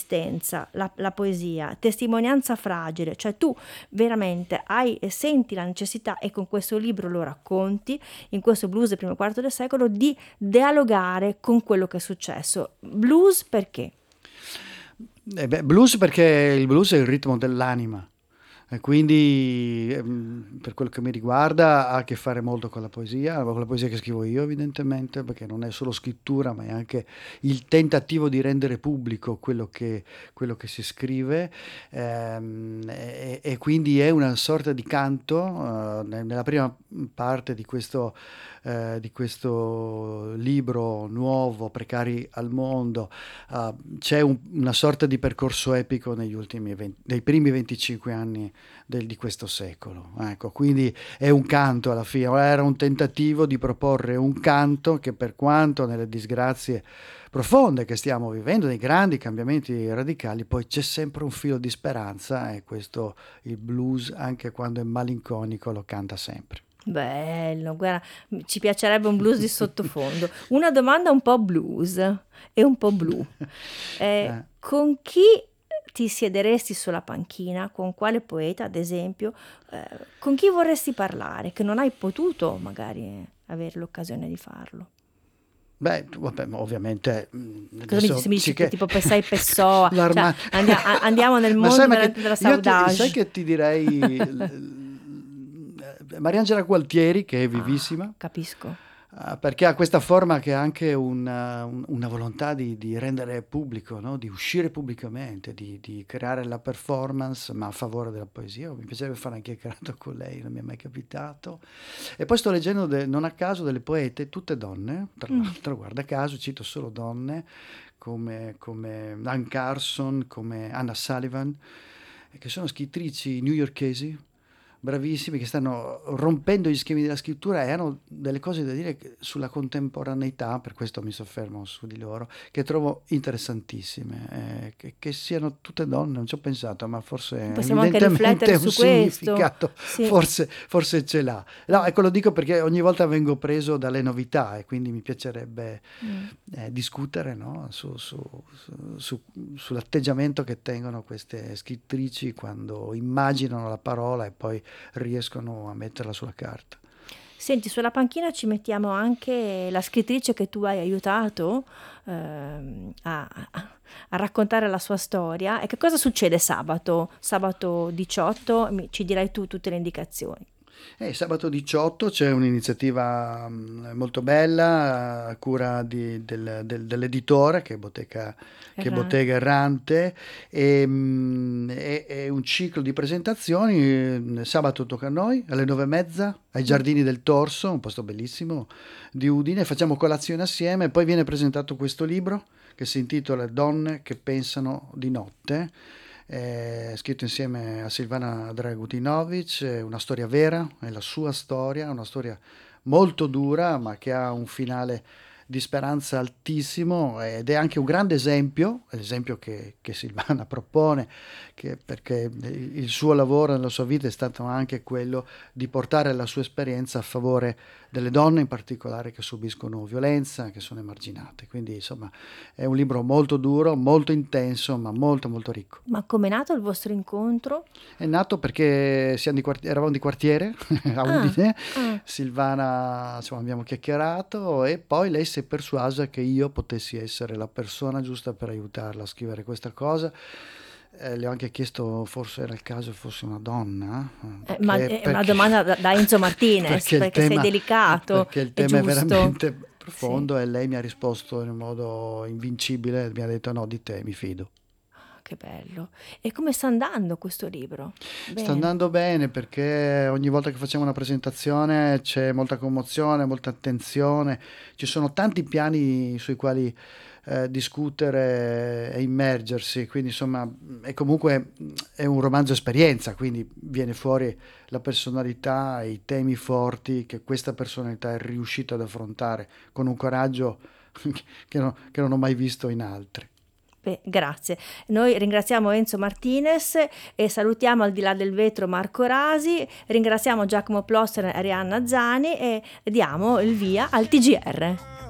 resistenza, la poesia, testimonianza fragile, cioè tu veramente senti la necessità, e con questo libro lo racconti, in questo blues del primo quarto del secolo, di dialogare con quello che è successo. Blues perché? Blues perché il blues è il ritmo dell'anima. E quindi per quello che mi riguarda ha a che fare molto con la poesia che scrivo io evidentemente, perché non è solo scrittura ma è anche il tentativo di rendere pubblico quello che si scrive, e quindi è una sorta di canto. Nella prima parte di questo libro nuovo, Precari al mondo, c'è una sorta di percorso epico nei primi 25 anni di questo secolo. Ecco, quindi è un canto alla fine, era un tentativo di proporre un canto che, per quanto nelle disgrazie profonde che stiamo vivendo, nei grandi cambiamenti radicali, poi c'è sempre un filo di speranza, e questo il blues, anche quando è malinconico, lo canta sempre. Bello, guarda, ci piacerebbe un blues di sottofondo. Una domanda un po' blues e un po' blu. Con chi ti siederesti sulla panchina? Con quale poeta, ad esempio? Con chi vorresti parlare, che non hai potuto magari avere l'occasione di farlo? Beh, vabbè, ovviamente Cosa mi dici tipo Pesai Pessoa, cioè, andiamo nel mondo della saudade. Sai che ti direi Mariangela Gualtieri, che è vivissima. Capisco. Perché ha questa forma che è anche una volontà di rendere pubblico, no? Di uscire pubblicamente, di creare la performance, ma a favore della poesia. Mi piacerebbe fare anche chiacchierato con lei, non mi è mai capitato. E poi sto leggendo non a caso delle poete, tutte donne, tra l'altro, guarda caso, cito solo donne, come Anne Carson, come Anna Sullivan, che sono scrittrici newyorkesi, bravissimi, che stanno rompendo gli schemi della scrittura e hanno delle cose da dire sulla contemporaneità, per questo mi soffermo su di loro, che trovo interessantissime, che siano tutte donne, non ci ho pensato, ma forse possiamo anche riflettere un su significato, questo. Sì. forse ce l'ha. No, ecco, lo dico perché ogni volta vengo preso dalle novità, e quindi mi piacerebbe discutere, no? Sull'atteggiamento che tengono queste scrittrici quando immaginano la parola e poi riescono a metterla sulla carta. Senti, sulla panchina ci mettiamo anche la scrittrice che tu hai aiutato a raccontare la sua storia. E che cosa succede sabato 18? Ci dirai tu tutte le indicazioni. Sabato 18 c'è un'iniziativa molto bella a cura dell'editore, che è Bottega Errante, e è un ciclo di presentazioni. Sabato tocca a noi alle 9:30 ai Giardini del Torso, un posto bellissimo di Udine. Facciamo colazione assieme e poi viene presentato questo libro che si intitola Donne che pensano di notte, scritto insieme a Silvana Dragutinovic. È una storia vera, è la sua storia, una storia molto dura ma che ha un finale di speranza altissimo, ed è anche un grande esempio, l'esempio che Silvana propone, perché il suo lavoro nella sua vita è stato anche quello di portare la sua esperienza a favore delle donne in particolare che subiscono violenza, che sono emarginate. Quindi insomma è un libro molto duro, molto intenso, ma molto molto ricco. Ma com'è nato il vostro incontro? È nato perché eravamo di quartiere a Udine. Silvana, insomma, abbiamo chiacchierato e poi lei si è persuasa che io potessi essere la persona giusta per aiutarla a scrivere questa cosa. Le ho anche chiesto, forse era il caso fosse una donna. Una domanda da Enzo Martinez, perché sei delicato. Perché il tema è veramente profondo, sì. E lei mi ha risposto in un modo invincibile, mi ha detto no, di te mi fido. Che bello. E come sta andando questo libro? Bene. Sta andando bene, perché ogni volta che facciamo una presentazione c'è molta commozione, molta attenzione, ci sono tanti piani sui quali discutere e immergersi, quindi insomma comunque è un romanzo esperienza, quindi viene fuori la personalità e i temi forti che questa personalità è riuscita ad affrontare con un coraggio che non ho mai visto in altri. Grazie. Noi ringraziamo Enzo Martinez e salutiamo al di là del vetro Marco Rasi, ringraziamo Giacomo Plosser e Arianna Zani e diamo il via al TGR.